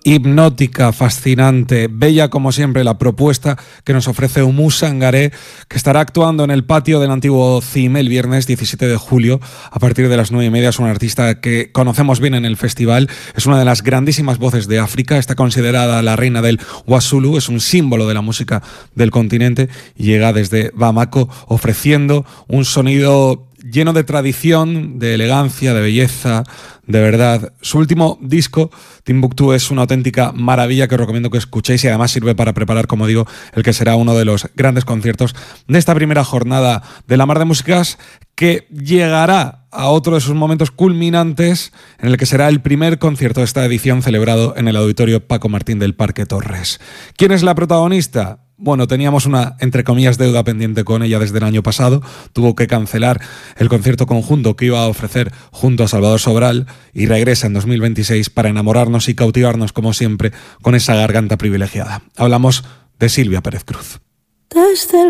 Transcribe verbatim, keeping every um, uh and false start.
hipnótica, fascinante, bella como siempre la propuesta que nos ofrece Humus Sangaré, que estará actuando en el patio del antiguo CIM el viernes diecisiete de julio a partir de las nueve y media. Es una artista que conocemos bien en el festival, es una de las grandísimas voces de África, está considerada la reina del Wasulu, es un símbolo de la música del continente y llega desde Bamako ofreciendo un sonido lleno de tradición, de elegancia, de belleza, de verdad. Su último disco, Timbuktu, es una auténtica maravilla que os recomiendo que escuchéis y además sirve para preparar, como digo, el que será uno de los grandes conciertos de esta primera jornada de la Mar de Músicas, que llegará a otro de sus momentos culminantes en el que será el primer concierto de esta edición celebrado en el Auditorio Paco Martín del Parque Torres. ¿Quién es la protagonista? Bueno, teníamos una, entre comillas, deuda pendiente con ella desde el año pasado. Tuvo que cancelar el concierto conjunto que iba a ofrecer junto a Salvador Sobral y regresa en dos mil veintiséis para enamorarnos y cautivarnos, como siempre, con esa garganta privilegiada. Hablamos de Silvia Pérez Cruz. Desde el